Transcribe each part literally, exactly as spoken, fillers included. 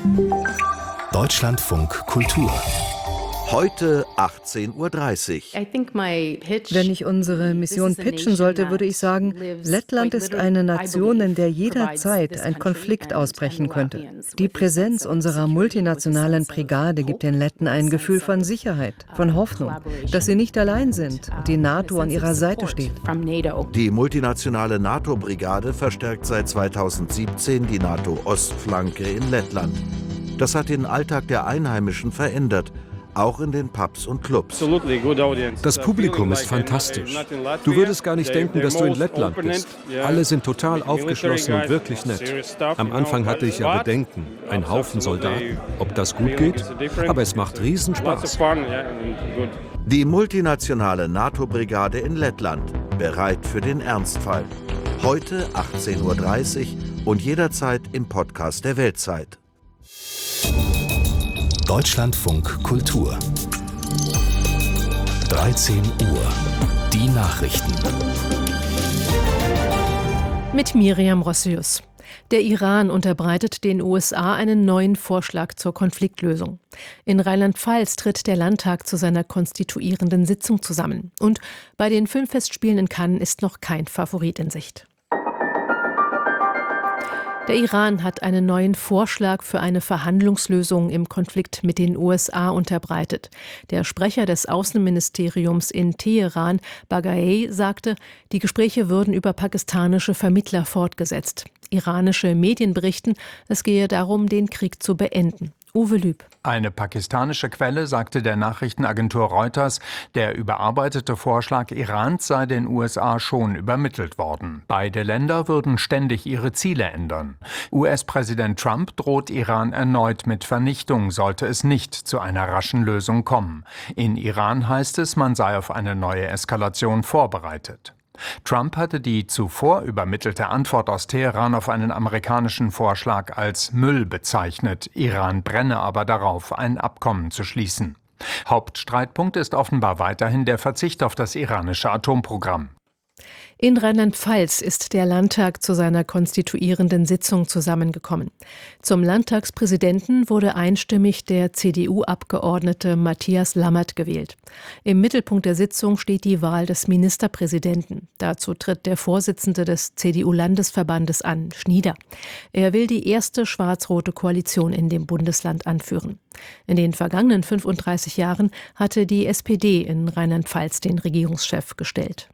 Deutschlandfunk Kultur. Heute achtzehn Uhr dreißig. Wenn ich unsere Mission pitchen sollte, würde ich sagen, Lettland ist eine Nation, in der jederzeit ein Konflikt ausbrechen könnte. Die Präsenz unserer multinationalen Brigade gibt den Letten ein Gefühl von Sicherheit, von Hoffnung, dass sie nicht allein sind und die NATO an ihrer Seite steht. Die multinationale NATO-Brigade verstärkt seit zweitausendsiebzehn die NATO-Ostflanke in Lettland. Das hat den Alltag der Einheimischen verändert. Auch in den Pubs und Clubs. Das Publikum ist fantastisch. Du würdest gar nicht denken, dass du in Lettland bist. Alle sind total aufgeschlossen und wirklich nett. Am Anfang hatte ich ja Bedenken, ein Haufen Soldaten, ob das gut geht, aber es macht Riesenspaß. Die multinationale NATO-Brigade in Lettland, bereit für den Ernstfall. Heute achtzehn Uhr dreißig und jederzeit im Podcast der Weltzeit. Deutschlandfunk Kultur. dreizehn Uhr. Die Nachrichten. Mit Miriam Rossius. Der Iran unterbreitet den U S A einen neuen Vorschlag zur Konfliktlösung. In Rheinland-Pfalz tritt der Landtag zu seiner konstituierenden Sitzung zusammen. Und bei den Filmfestspielen in Cannes ist noch kein Favorit in Sicht. Der Iran hat einen neuen Vorschlag für eine Verhandlungslösung im Konflikt mit den U S A unterbreitet. Der Sprecher des Außenministeriums in Teheran, Bagaei, sagte, die Gespräche würden über pakistanische Vermittler fortgesetzt. Iranische Medien berichten, es gehe darum, den Krieg zu beenden. Uwe Lüb. Eine pakistanische Quelle sagte der Nachrichtenagentur Reuters, der überarbeitete Vorschlag Irans sei den U S A schon übermittelt worden. Beide Länder würden ständig ihre Ziele ändern. U S-Präsident Trump droht Iran erneut mit Vernichtung, sollte es nicht zu einer raschen Lösung kommen. In Iran heißt es, man sei auf eine neue Eskalation vorbereitet. Trump hatte die zuvor übermittelte Antwort aus Teheran auf einen amerikanischen Vorschlag als Müll bezeichnet. Iran brenne aber darauf, ein Abkommen zu schließen. Hauptstreitpunkt ist offenbar weiterhin der Verzicht auf das iranische Atomprogramm. In Rheinland-Pfalz ist der Landtag zu seiner konstituierenden Sitzung zusammengekommen. Zum Landtagspräsidenten wurde einstimmig der C D U-Abgeordnete Matthias Lammert gewählt. Im Mittelpunkt der Sitzung steht die Wahl des Ministerpräsidenten. Dazu tritt der Vorsitzende des C D U-Landesverbandes an, Schnieder. Er will die erste schwarz-rote Koalition in dem Bundesland anführen. In den vergangenen fünfunddreißig Jahren hatte die S P D in Rheinland-Pfalz den Regierungschef gestellt.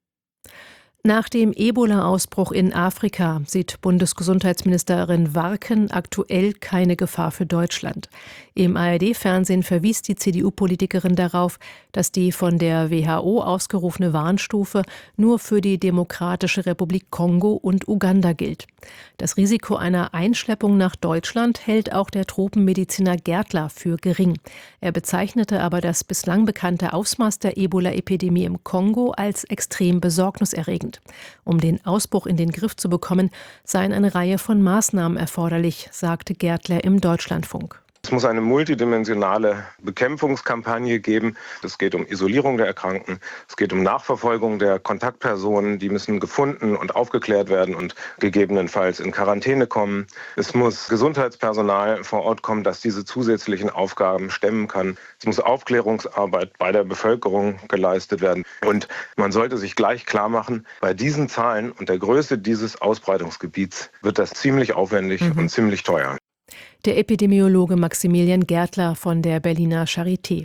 Nach dem Ebola-Ausbruch in Afrika sieht Bundesgesundheitsministerin Warken aktuell keine Gefahr für Deutschland. Im A R D-Fernsehen verwies die C D U-Politikerin darauf, dass die von der W H O ausgerufene Warnstufe nur für die Demokratische Republik Kongo und Uganda gilt. Das Risiko einer Einschleppung nach Deutschland hält auch der Tropenmediziner Gärtler für gering. Er bezeichnete aber das bislang bekannte Ausmaß der Ebola-Epidemie im Kongo als extrem besorgniserregend. Um den Ausbruch in den Griff zu bekommen, seien eine Reihe von Maßnahmen erforderlich, sagte Gärtler im Deutschlandfunk. Es muss eine multidimensionale Bekämpfungskampagne geben. Es geht um Isolierung der Erkrankten, es geht um Nachverfolgung der Kontaktpersonen, die müssen gefunden und aufgeklärt werden und gegebenenfalls in Quarantäne kommen. Es muss Gesundheitspersonal vor Ort kommen, das diese zusätzlichen Aufgaben stemmen kann. Es muss Aufklärungsarbeit bei der Bevölkerung geleistet werden. Und man sollte sich gleich klar machen, bei diesen Zahlen und der Größe dieses Ausbreitungsgebiets wird das ziemlich aufwendig mhm. und ziemlich teuer. Der Epidemiologe Maximilian Gärtler von der Berliner Charité.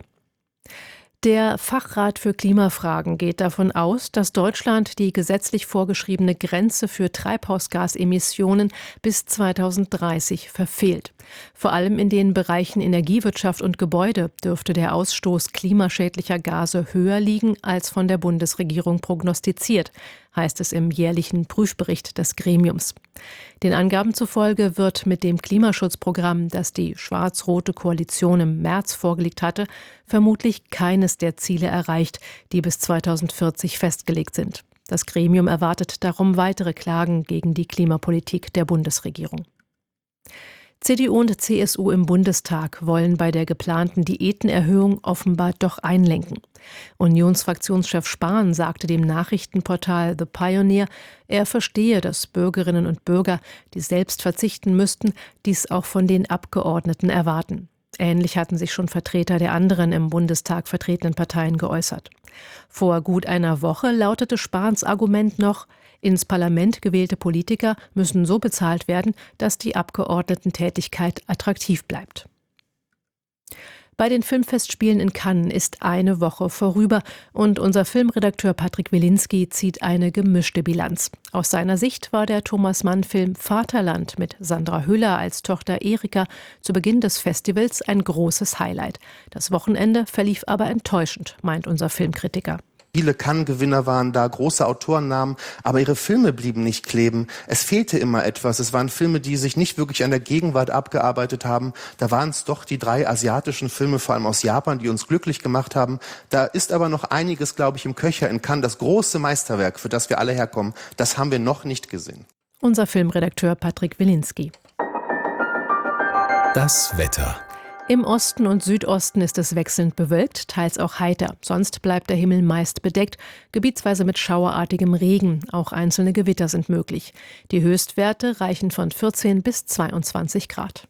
Der Fachrat für Klimafragen geht davon aus, dass Deutschland die gesetzlich vorgeschriebene Grenze für Treibhausgasemissionen bis zweitausenddreißig verfehlt. Vor allem in den Bereichen Energiewirtschaft und Gebäude dürfte der Ausstoß klimaschädlicher Gase höher liegen als von der Bundesregierung prognostiziert, heißt es im jährlichen Prüfbericht des Gremiums. Den Angaben zufolge wird mit dem Klimaschutzprogramm, das die schwarz-rote Koalition im März vorgelegt hatte, vermutlich keines der Ziele erreicht, die bis zweitausendvierzig festgelegt sind. Das Gremium erwartet darum weitere Klagen gegen die Klimapolitik der Bundesregierung. C D U und C S U im Bundestag wollen bei der geplanten Diätenerhöhung offenbar doch einlenken. Unionsfraktionschef Spahn sagte dem Nachrichtenportal The Pioneer, er verstehe, dass Bürgerinnen und Bürger, die selbst verzichten müssten, dies auch von den Abgeordneten erwarten. Ähnlich hatten sich schon Vertreter der anderen im Bundestag vertretenen Parteien geäußert. Vor gut einer Woche lautete Spahns Argument noch, ins Parlament gewählte Politiker müssen so bezahlt werden, dass die Abgeordnetentätigkeit attraktiv bleibt. Bei den Filmfestspielen in Cannes ist eine Woche vorüber und unser Filmredakteur Patrick Wilinski zieht eine gemischte Bilanz. Aus seiner Sicht war der Thomas-Mann-Film Vaterland mit Sandra Hüller als Tochter Erika zu Beginn des Festivals ein großes Highlight. Das Wochenende verlief aber enttäuschend, meint unser Filmkritiker. Viele Cannes-Gewinner waren da, große Autorennamen, aber ihre Filme blieben nicht kleben. Es fehlte immer etwas. Es waren Filme, die sich nicht wirklich an der Gegenwart abgearbeitet haben. Da waren es doch die drei asiatischen Filme, vor allem aus Japan, die uns glücklich gemacht haben. Da ist aber noch einiges, glaube ich, im Köcher in Cannes. Das große Meisterwerk, für das wir alle herkommen, das haben wir noch nicht gesehen. Unser Filmredakteur Patrick Wilinski. Das Wetter. Im Osten und Südosten ist es wechselnd bewölkt, teils auch heiter. Sonst bleibt der Himmel meist bedeckt, gebietsweise mit schauerartigem Regen. Auch einzelne Gewitter sind möglich. Die Höchstwerte reichen von vierzehn bis zweiundzwanzig Grad.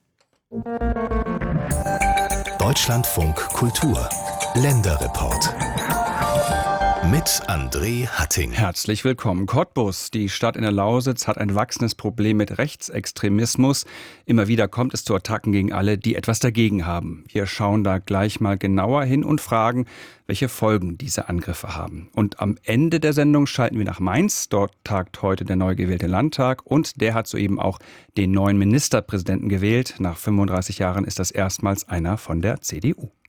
Deutschlandfunk Kultur. Länderreport. Mit André Hatting. Herzlich willkommen. Cottbus, die Stadt in der Lausitz, hat ein wachsendes Problem mit Rechtsextremismus. Immer wieder kommt es zu Attacken gegen alle, die etwas dagegen haben. Wir schauen da gleich mal genauer hin und fragen, welche Folgen diese Angriffe haben. Und am Ende der Sendung schalten wir nach Mainz. Dort tagt heute der neu gewählte Landtag und der hat soeben auch den neuen Ministerpräsidenten gewählt. Nach fünfunddreißig Jahren ist das erstmals einer von der C D U.